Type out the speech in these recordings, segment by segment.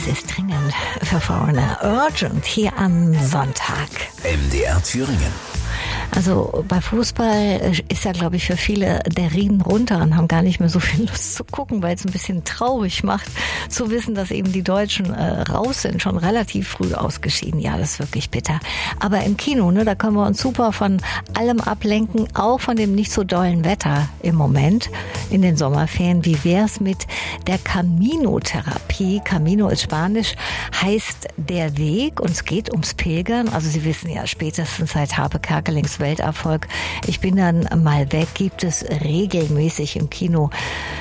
ist dringend, verfrorene, urgent hier am Sonntag. MDR Thüringen. Also bei Fußball ist ja, glaube ich, für viele der Riemen runter und haben gar nicht mehr so viel Lust zu gucken, weil es ein bisschen traurig macht, zu wissen, dass eben die Deutschen raus sind, schon relativ früh ausgeschieden. Ja, das ist wirklich bitter. Aber im Kino, da können wir uns super von allem ablenken, auch von dem nicht so dollen Wetter im Moment in den Sommerferien. Wie wär's mit der Camino-Therapie? Camino ist Spanisch, heißt der Weg, und es geht ums Pilgern. Also Sie wissen ja, spätestens seit Harpe Kerkelings Welterfolg Ich bin dann mal weg, gibt es regelmäßig im Kino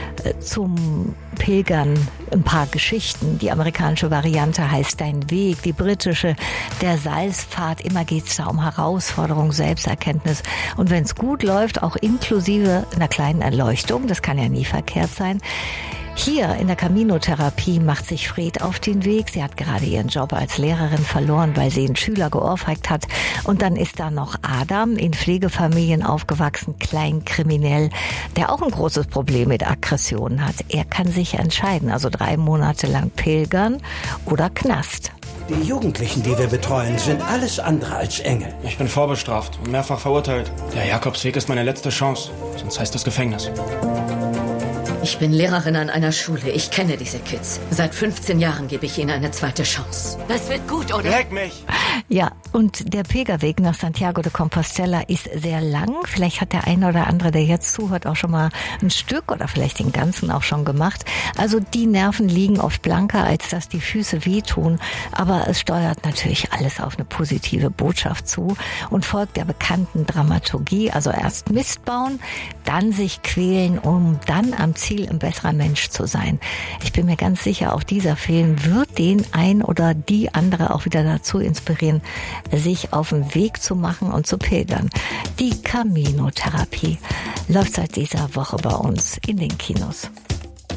zum Pilgern ein paar Geschichten. Die amerikanische Variante heißt Dein Weg, die britische Der Salzpfad. Immer geht es da um Herausforderung, Selbsterkenntnis und wenn es gut läuft, auch inklusive einer kleinen Erleuchtung. Das kann ja nie verkehrt sein. Hier in der Camino-Therapie macht sich Fred auf den Weg. Sie hat gerade ihren Job als Lehrerin verloren, weil sie einen Schüler geohrfeigt hat. Und dann ist da noch Adam, in Pflegefamilien aufgewachsen, kleinkriminell, der auch ein großes Problem mit Aggressionen hat. Er kann sich entscheiden, also 3 Monate lang pilgern oder Knast. Die Jugendlichen, die wir betreuen, sind alles andere als Engel. Ich bin vorbestraft und mehrfach verurteilt. Der Jakobsweg ist meine letzte Chance, sonst heißt es Gefängnis. Ich bin Lehrerin an einer Schule. Ich kenne diese Kids. Seit 15 Jahren gebe ich ihnen eine zweite Chance. Das wird gut, oder? Leck mich! Ja, und der Pilgerweg nach Santiago de Compostela ist sehr lang. Vielleicht hat der eine oder andere, der jetzt zuhört, auch schon mal ein Stück oder vielleicht den ganzen auch schon gemacht. Also die Nerven liegen oft blanker, als dass die Füße wehtun. Aber es steuert natürlich alles auf eine positive Botschaft zu und folgt der bekannten Dramaturgie. Also erst Mist bauen, dann sich quälen, um dann am Ziel ein besserer Mensch zu sein. Ich bin mir ganz sicher, auch dieser Film wird den ein oder die andere auch wieder dazu inspirieren, sich auf den Weg zu machen und zu pilgern. Die Camino-Therapie läuft seit dieser Woche bei uns in den Kinos.